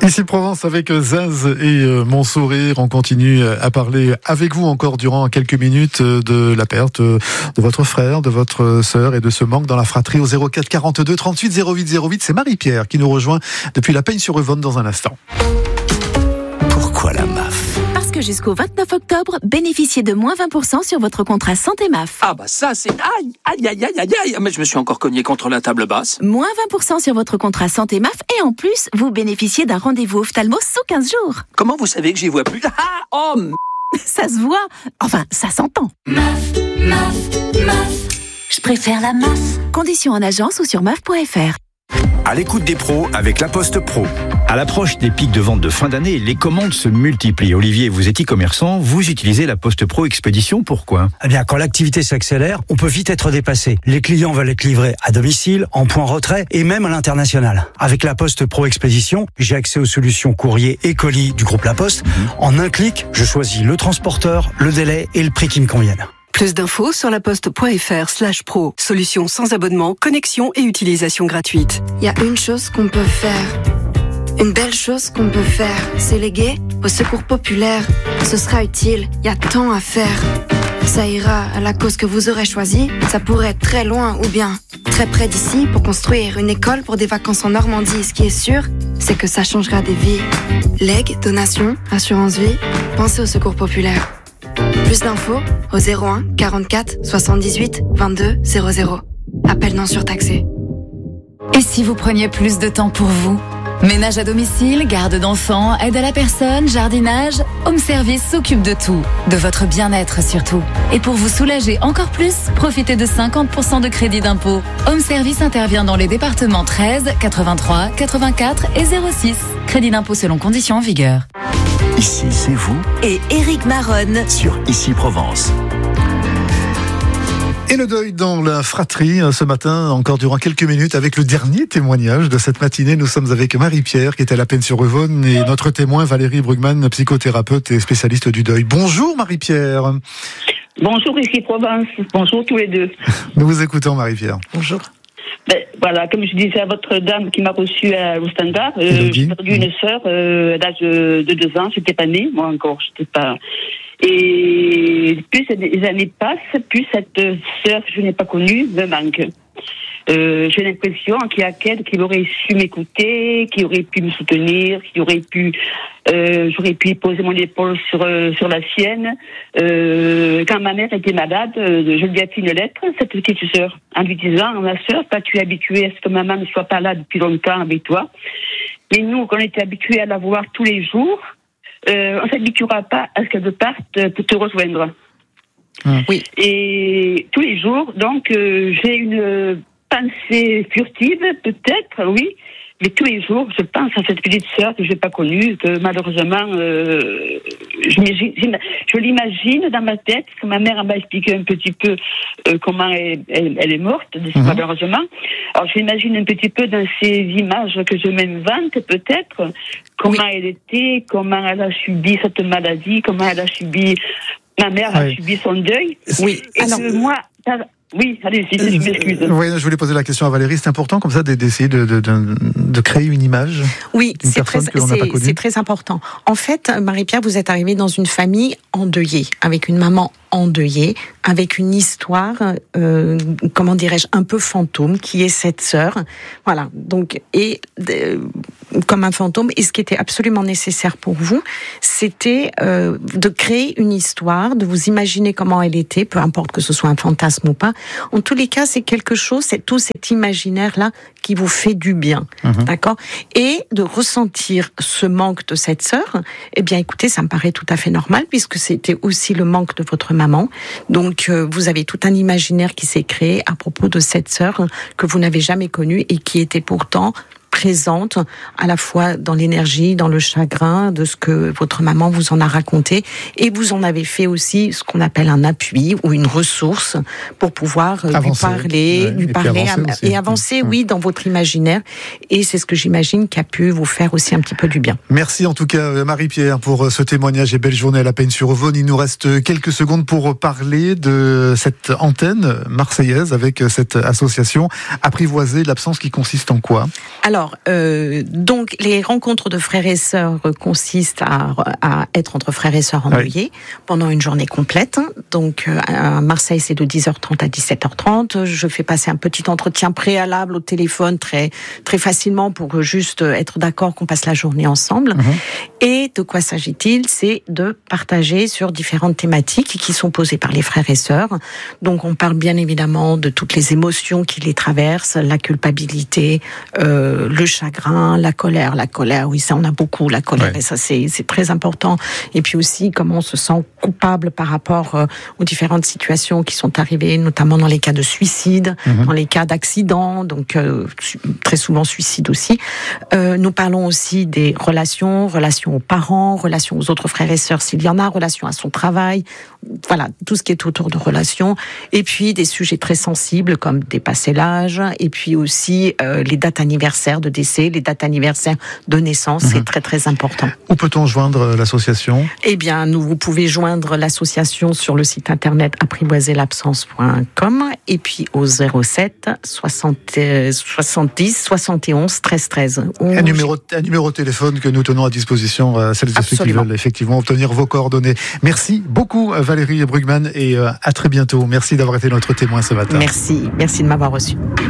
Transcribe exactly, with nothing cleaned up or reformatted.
Ici Provence avec Zaz et Mon Sourire. On continue à parler avec vous encore durant quelques minutes de la perte de votre frère, de votre sœur et de ce manque dans la fratrie au zéro quatre quarante-deux trente-huit zéro huit zéro huit. C'est Marie-Pierre qui nous rejoint depuis La Peigne-sur-Yvonne dans un instant. Pourquoi la M A F ? Parce que jusqu'au vingt-neuf octobre, bénéficiez de moins vingt pour cent sur votre contrat santé M A F. Ah bah ça c'est... Aïe, aïe, aïe, aïe, aïe, aïe. Mais je me suis encore cogné contre la table basse. Moins vingt pour cent sur votre contrat santé M A F et en plus, vous bénéficiez d'un rendez-vous ophtalmo sous quinze jours. Comment vous savez que j'y vois plus ? Ah, oh m... Ça se voit. Enfin, ça s'entend. M A F, M A F, M A F. Je préfère la M A F. Conditions en agence ou sur M A F point F R. À l'écoute des pros avec La Poste Pro. À l'approche des pics de vente de fin d'année, les commandes se multiplient. Olivier, vous êtes e-commerçant, vous utilisez La Poste Pro Expédition, pourquoi ? Eh bien, quand l'activité s'accélère, on peut vite être dépassé. Les clients veulent être livrés à domicile, en point retrait et même à l'international. Avec La Poste Pro Expédition, j'ai accès aux solutions courrier et colis du groupe La Poste. En un clic, je choisis le transporteur, le délai et le prix qui me conviennent. Plus d'infos sur laposte.fr slash pro. Solution sans abonnement, connexion et utilisation gratuite. Il y a une chose qu'on peut faire. Une belle chose qu'on peut faire. C'est léguer au secours populaire. Ce sera utile, il y a tant à faire. Ça ira à la cause que vous aurez choisie. Ça pourrait être très loin ou bien très près d'ici pour construire une école pour des vacances en Normandie. Ce qui est sûr, c'est que ça changera des vies. Legs, donations, assurance vie, pensez au secours populaire. Plus d'infos au zéro un quarante-quatre soixante-dix-huit vingt-deux zéro zéro. Appel non surtaxé. Et si vous preniez plus de temps pour vous ? Ménage à domicile, garde d'enfants, aide à la personne, jardinage, Home Service s'occupe de tout, de votre bien-être surtout. Et pour vous soulager encore plus, profitez de cinquante pour cent de crédit d'impôt. Home Service intervient dans les départements treize, quatre-vingt-trois, quatre-vingt-quatre et zéro six. Crédit d'impôt selon conditions en vigueur. Ici, c'est vous Et Éric Maronne sur Ici Provence. Et le deuil dans la fratrie ce matin, encore durant quelques minutes, avec le dernier témoignage de cette matinée. Nous sommes avec Marie-Pierre, qui est à La Peigne-sur-Yvonne, et notre témoin Valérie Brugman, psychothérapeute et spécialiste du deuil. Bonjour Marie-Pierre. Bonjour ici Provence. Bonjour tous les deux. Nous vous écoutons Marie-Pierre. Bonjour. Ben, voilà, comme je disais à votre dame qui m'a reçue à, au standard, euh, j'ai perdu une sœur euh, à l'âge de, de deux ans. J'étais pas née, moi encore, j'étais pas. Et plus les années passent, plus cette sœur que je n'ai pas connue me manque. Euh, j'ai l'impression qu'il y a quelqu'un qui aurait su m'écouter, qui aurait pu me soutenir, qui aurait pu, euh, j'aurais pu poser mon épaule sur euh, sur la sienne. Euh, quand ma mère était malade, euh, je lui ai fait une lettre, cette petite sœur, en lui disant: ma sœur, pas tu es habituée à ce que maman ne soit pas là depuis longtemps avec toi, mais nous, qu'on était habitués à la voir tous les jours, euh, on s'habituera pas à ce qu'elle parte pour te rejoindre. Mmh. Oui. Et tous les jours, donc, euh, j'ai une pensée furtive, peut-être, oui, mais tous les jours, je pense à cette petite sœur que je n'ai pas connue, que malheureusement, euh, je, je l'imagine dans ma tête, que ma mère m'a expliqué un petit peu euh, comment elle, elle, elle est morte, mmh. malheureusement. Alors, je l'imagine un petit peu dans ces images que je m'invente, peut-être, comment oui. elle était, comment elle a subi cette maladie, comment elle a subi... Ma mère oui. a subi son deuil. Oui. Et alors, que moi... Ça, oui, allez-y, je m'excuse. Oui, je voulais poser la question à Valérie. C'est important comme ça d'essayer de, de, de, de créer une image. Oui, c'est très, c'est, c'est très important. En fait, Marie-Pierre, vous êtes arrivée dans une famille endeuillée, avec une maman endeuillée, avec une histoire, euh, comment dirais-je, un peu fantôme, qui est cette sœur. Voilà. Donc, et euh, comme un fantôme. Et ce qui était absolument nécessaire pour vous, c'était euh, de créer une histoire, de vous imaginer comment elle était, peu importe que ce soit un fantasme ou pas. En tous les cas, c'est quelque chose, c'est tout cet imaginaire-là qui vous fait du bien, mmh. d'accord ? Et de ressentir ce manque de cette sœur, eh bien, écoutez, ça me paraît tout à fait normal, puisque c'était aussi le manque de votre maman. Donc, euh, vous avez tout un imaginaire qui s'est créé à propos de cette sœur que vous n'avez jamais connue et qui était pourtant présente à la fois dans l'énergie, dans le chagrin de ce que votre maman vous en a raconté, et vous en avez fait aussi ce qu'on appelle un appui ou une ressource pour pouvoir avancer, lui parler, ouais, lui et parler avancer à, et avancer, mmh. oui, dans votre imaginaire. Et c'est ce que j'imagine qui a pu vous faire aussi un petit peu du bien. Merci en tout cas Marie-Pierre pour ce témoignage et belle journée à La Peigne-sur-Yvonne. Il nous reste quelques secondes pour parler de cette antenne marseillaise avec cette association Apprivoiser l'absence, qui consiste en quoi ? Alors, Alors, euh, donc, les rencontres de frères et sœurs consistent à, à être entre frères et sœurs endeuillés oui. pendant une journée complète. Donc, euh, à Marseille, c'est de dix heures trente à dix-sept heures trente. Je fais passer un petit entretien préalable au téléphone très, très facilement pour juste être d'accord qu'on passe la journée ensemble. Mmh. Et de quoi s'agit-il? C'est de partager sur différentes thématiques qui sont posées par les frères et sœurs. Donc, on parle bien évidemment de toutes les émotions qui les traversent, la culpabilité, euh, le chagrin, la colère. La colère, oui, ça, on a beaucoup, la colère, ouais. et ça, c'est, c'est très important. Et puis aussi, comment on se sent coupable par rapport euh, aux différentes situations qui sont arrivées, notamment dans les cas de suicide, mmh. dans les cas d'accident, donc euh, très souvent suicide aussi. Euh, nous parlons aussi des relations, relations aux parents, relations aux autres frères et sœurs s'il y en a, relations à son travail, voilà, tout ce qui est autour de relations. Et puis des sujets très sensibles comme dépasser l'âge, et puis aussi euh, les dates anniversaires de décès, les dates anniversaires de naissance, mmh. c'est très très important. Où peut-on joindre l'association? Eh bien, nous, vous pouvez joindre l'association sur le site internet apprivoiser l'absence point com et puis au zéro sept soixante-dix soixante et onze treize treize. Un numéro, un numéro de téléphone que nous tenons à disposition à celles et ceux qui veulent effectivement obtenir vos coordonnées. Merci beaucoup Valérie Brugman et à très bientôt. Merci d'avoir été notre témoin ce matin. Merci, merci de m'avoir reçu.